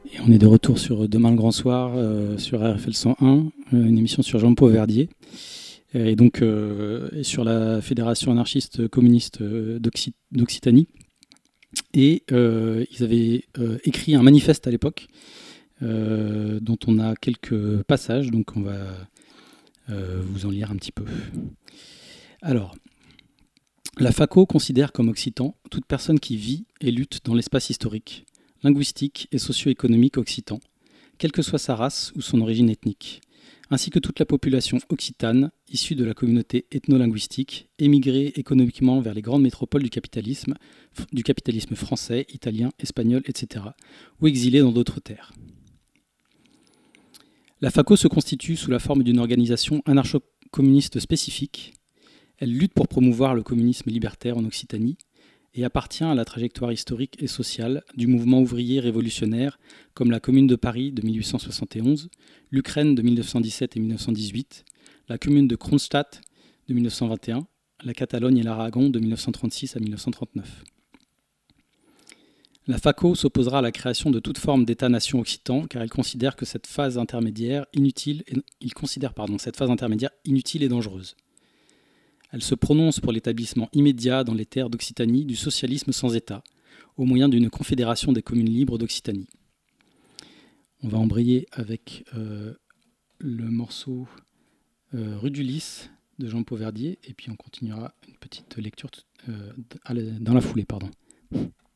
Et on est de retour sur Demain le Grand Soir, sur RFL 101, une émission sur Jean-Paul Verdier, et donc et sur la Fédération anarchiste communiste d'Occitanie. Et ils avaient écrit un manifeste à l'époque, dont on a quelques passages, donc on va vous en lire un petit peu. Alors, la FACO considère comme occitan toute personne qui vit et lutte dans l'espace historique, linguistique et socio-économique occitan, quelle que soit sa race ou son origine ethnique, ainsi que toute la population occitane issue de la communauté ethno-linguistique, émigrée économiquement vers les grandes métropoles du capitalisme français, italien, espagnol, etc., ou exilée dans d'autres terres. La FACO se constitue sous la forme d'une organisation anarcho-communiste spécifique. Elle lutte pour promouvoir le communisme libertaire en Occitanie et appartient à la trajectoire historique et sociale du mouvement ouvrier révolutionnaire comme la Commune de Paris de 1871, l'Ukraine de 1917 et 1918, la Commune de Kronstadt de 1921, la Catalogne et l'Aragon de 1936 à 1939. La FACO s'opposera à la création de toute forme d'État-nation occitan car il considère cette phase intermédiaire inutile et dangereuse. Elle se prononce pour l'établissement immédiat dans les terres d'Occitanie du socialisme sans État, au moyen d'une confédération des communes libres d'Occitanie. On va embrayer avec le morceau Rue du Lys de Jean-Paul Verdier, et puis on continuera une petite lecture dans la foulée.